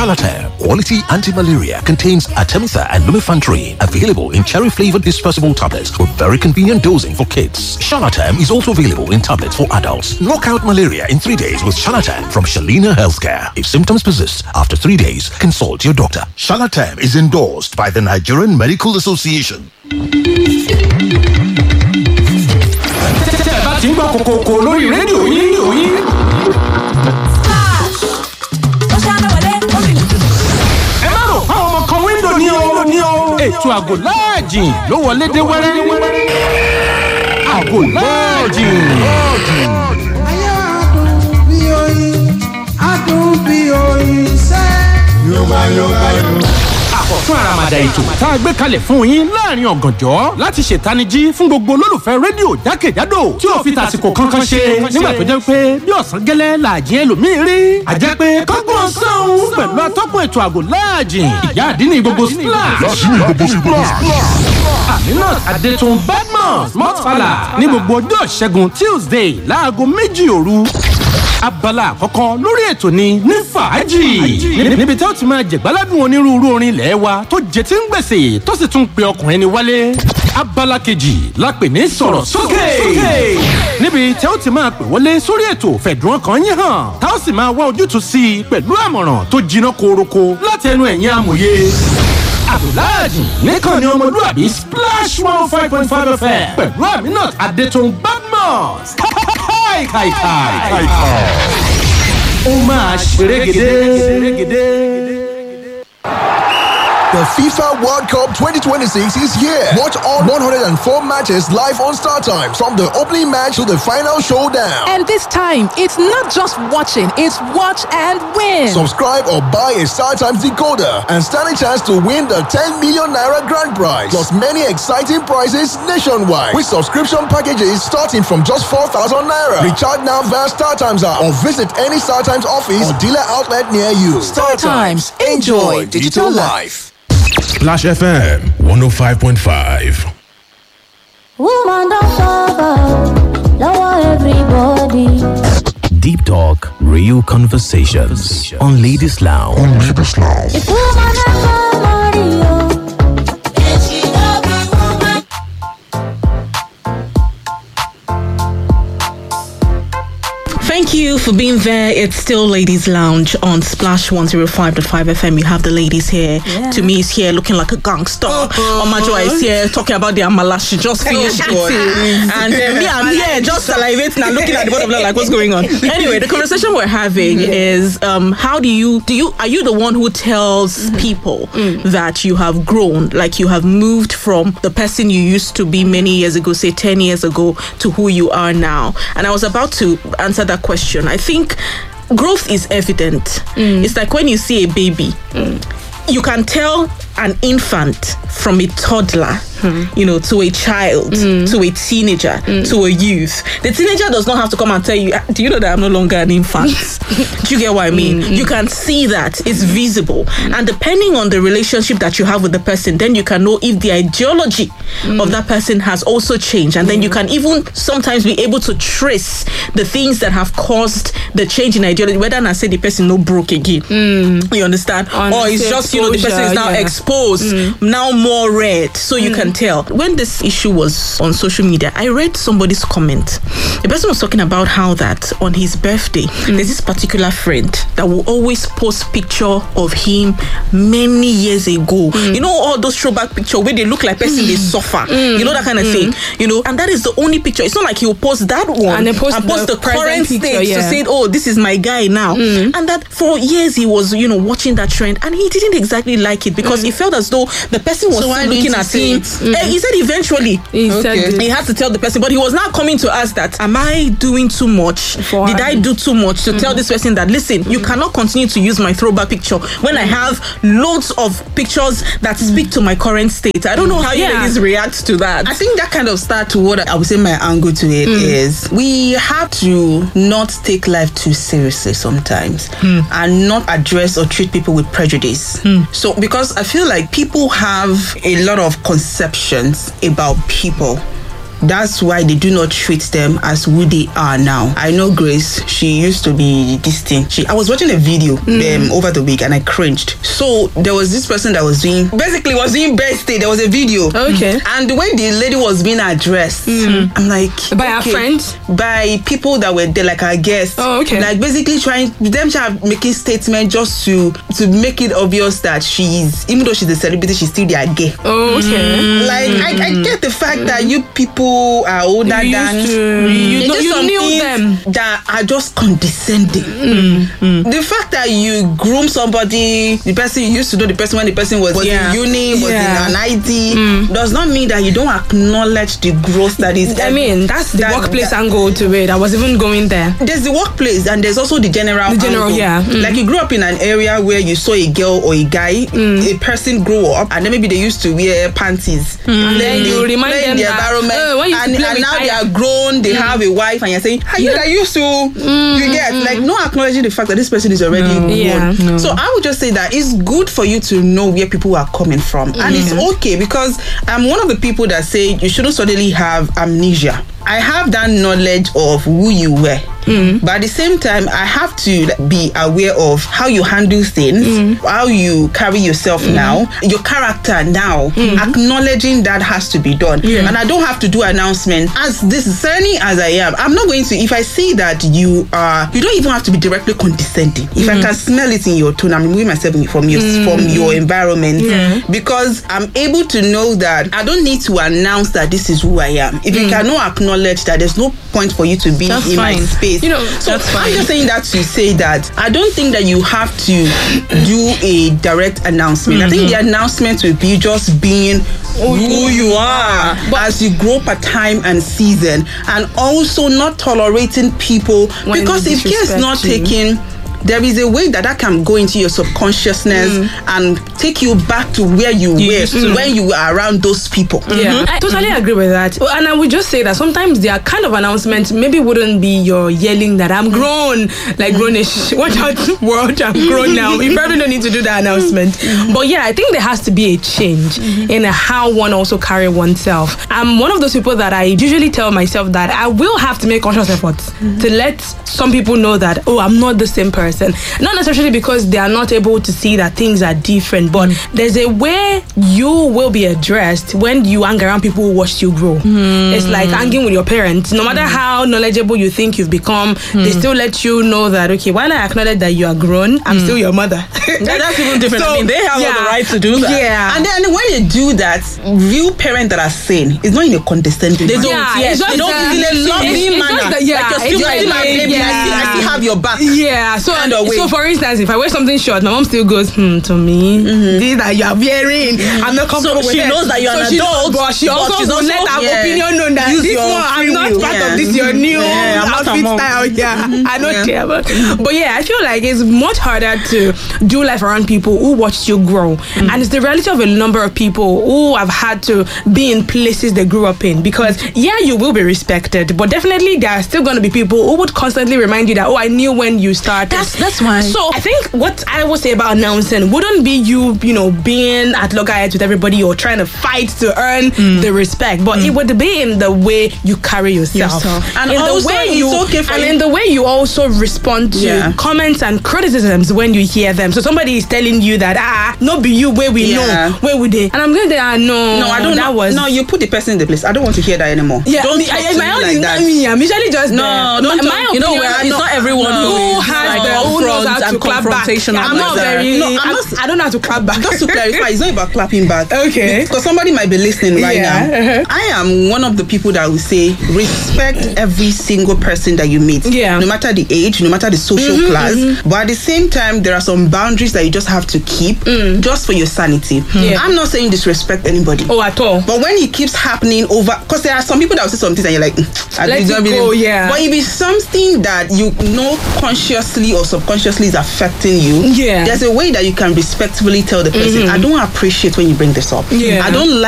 Shalatam Quality Anti-Malaria contains Artemether and Lumefantrine, available in cherry-flavored dispersible tablets with very convenient dosing for kids. Shalatam is also available in tablets for adults. Knock out malaria in 3 days with Shalatam from Shalina Healthcare. If symptoms persist after 3 days, consult your doctor. Shalatam is endorsed by the Nigerian Medical Association. tí ń gbọ́ kòkòkò lórí rédíò yín. ẹ má rò àwọn ọmọ kan wíńdò ní o. ètò àgò láàjìn ló wọlé dé wẹ́rẹ́. àgò láàjìn. ayé adùn bí oyin sẹ́. yorùbá. àkọ́tún àràmàdà ètò tá a gbé kalẹ̀ fún yín láàrin ọ̀gànjọ́ láti ṣètanijí fún gbogbo olólùfẹ́ rédíò jákèjádò tí ò fi tàsìkò kankan ṣe nígbà tó jẹ́ pé bí ọ̀sán gẹ́lẹ́ làjẹ́ ẹlòmíín rí. àjẹ́ pé kọ́gbọ́n sọ́hún pẹ̀lú atọ́kùn ètò àgò láàjìn ìyá àdínní gbogbo splash. Aminat Adétun Badmus Mọ́tfàlà ní gbogbo ọjọ́ ìṣẹ́gun Tuesday láago 2 òru. Abala àkọ́kọ́ lórí ètò ni ní fàájì níbi tí ó ti máa jẹ̀gbáládùn onírúurú orin ilẹ̀ wa tó jẹ tí ń gbèsè tó sì tún pe ọkùnrin ni wálé. Abala kejì la pè ní sọ̀rọ̀ sókè níbi tí ó ti máa pè wọlé sórí ètò fẹ̀dùn ọkàn yín hàn tá ó sì máa wá ojútùú sí i pẹ̀lú àmọ̀ràn tó jiná koroko láti ẹnu ẹ̀yin amòye. Abdulhaji nìkan ni ọmọlúwàbí Splash 105.5 FM pẹ̀lú Aminat Adétun Badmus. Kai. Ó máa ṣerégedé. The FIFA World Cup 2026 is here. Watch all 104 matches live on Star Times from the opening match to the final showdown. And this time, it's not just watching, it's watch and win. Subscribe or buy a Star Times decoder and stand a chance to win the 10 million naira grand prize. Plus many exciting prizes nationwide with subscription packages starting from just 4,000 naira. Recharge now via Star Times app or visit any Star Times office or dealer outlet near you. Star Times, enjoy digital life. Splash FM 105.5. Woman don't cover, lower everybody. Deep Talk, real conversations on Ladies Lounge. If woman don't cover, then she don't be woman. Thank you for being there. It's still Ladies Lounge on Splash 105.5 FM. You have the ladies here. Yeah. To me, is here looking like a gangster. Omajoa is here talking about the amala. She just finished eating. And me, I'm here just salivating and looking at the bottom like, what's going on? Anyway, the conversation we're having is how are you the one who tells people that you have grown, like you have moved from the person you used to be many years ago, say 10 years ago, to who you are now? And I was about to answer that question. I think growth is evident. It's like when you see a baby, you can tell an infant from a toddler, to a child, to a teenager, to a youth. The teenager does not have to come and tell you, do you know that I'm no longer an infant? Do you get what I mean? You can see that. It's visible. And depending on the relationship that you have with the person, then you can know if the ideology of that person has also changed. And then you can even sometimes be able to trace the things that have caused the change in ideology, whether I say the person no broke again. You understand? Or it's just, the person is now exposed, now more red. So you can tell. When this issue was on social media, I read somebody's comment. The person was talking about how that on his birthday, there's this particular friend that will always post picture of him many years ago. You know, all those throwback pictures where they look like person they suffer. You know, that kind of thing. And that is the only picture. It's not like he will post that one and post the current state to say, oh, this is my guy now. And that for years he was, watching that trend, and he didn't exactly like it because he felt as though the person was still looking at him. He said eventually he had to tell the person, but he was now coming to ask that, am I doing too much? Did I do too much to tell this person that, listen, you cannot continue to use my throwback picture when I have loads of pictures that speak to my current state? I don't know how you ladies react to that. I think that kind of start to what I would say my angle to it is we have to not take life too seriously sometimes and not address or treat people with prejudice. So because I feel like people have a lot of conceptions about people That's why they do not treat them as who they are now. I know Grace, she used to be this thing. I was watching a video over the week and I cringed. So there was this person that was doing birthday. There was a video. Okay. And the way the lady was being addressed, I'm like, by our friends? By people that were there, like our guests. Oh, okay. Like basically making statements just to make it obvious that even though she's a celebrity, she's still their gay. Oh, okay. Like I get the fact that you people are older than you knew them that are just condescending. The fact that you groom somebody, the person you used to know the person when the person was in uni, was in an IT, does not mean that you don't acknowledge the growth that is. I mean, that's the workplace angle to it. I was even going there. There's the workplace and there's also the general angle. Like you grew up in an area where you saw a girl or a guy, a person grow up, and then maybe they used to wear panties. And then you remind them the that environment, and now they are grown, they have a wife, and you're saying, I used to. You get like no acknowledging the fact that this person is already grown. So I would just say that it's good for you to know where people are coming from, and it's okay, because I'm one of the people that say you shouldn't suddenly have amnesia. I have that knowledge of who you were. But at the same time, I have to be aware of how you handle things, how you carry yourself now, your character now. Acknowledging that has to be done. And I don't have to do announcement as discerning as I am. I'm not going to, if I see that you don't even have to be directly condescending. If I can smell it in your tone, I'm removing myself from your environment, because I'm able to know that I don't need to announce that this is who I am. If you cannot acknowledge that, there's no point for you to be in my space. So I'm just saying that to say that I don't think that you have to do a direct announcement. I think the announcement will be just being who you are, but as you grow per time and season, and also not tolerating people, because if care is not taken, there is a way that can go into your subconsciousness and take you back to where you were when you were around those people. I totally agree with that. And I would just say that sometimes their kind of announcements maybe wouldn't be your yelling that I'm grown, like grownish. Watch out, world, I'm grown now. You probably don't need to do that announcement. But I think there has to be a change in how one also carry oneself. I'm one of those people that I usually tell myself that I will have to make conscious efforts to let some people know that, I'm not the same person. Not necessarily because they are not able to see that things are different, but there's a way you will be addressed when you hang around people who watched you grow. It's like hanging with your parents. No matter how knowledgeable you think you've become, they still let you know that, okay, while I acknowledge that you are grown, I'm still your mother. That's even different. So, they have all the right to do that. Yeah. And then when they do that, real parents that are sane, it's not in a condescending manner. They don't in a loving manner. Like you're still my baby, I still have your back. Yeah. So for instance, if I wear something short, my mom still goes, to me, this that you are wearing, I'm not comfortable with it. She knows that you're an adult, but she also let her opinion known that this one, I'm not part of this, your new outfit style. I don't care. But I feel like it's much harder to do life around people who watched you grow. And it's the reality of a number of people who have had to be in places they grew up in. Because, you will be respected, but definitely there are still going to be people who would constantly remind you that, I knew when you started. That's why. So I think what I would say about announcing wouldn't be you being at loggerheads with everybody or trying to fight to earn the respect, but it would be in the way you carry yourself. And in also, the way in the way you also respond to comments and criticisms when you hear them. So somebody is telling you that not be you where we know where would they, and I'm going to no, I don't. That was you put the person in the place. I don't want to hear that anymore. Don't talk to me like that. I'm usually just it's not everyone who knows how to clap back. I don't know how to clap back. Just to clarify, it's not about clapping back. Okay. Because somebody might be listening right now. I am one of the people that will say respect every single person that you meet. No matter the age, no matter the social class. But at the same time, there are some boundaries that you just have to keep just for your sanity. I'm not saying disrespect anybody. Oh, at all. But when it keeps happening over, because there are some people that will say something and you're like, let it go, But if it's something that you know consciously or subconsciously is affecting you, there's a way that you can respectfully tell the person, I don't appreciate when you bring this up. I don't like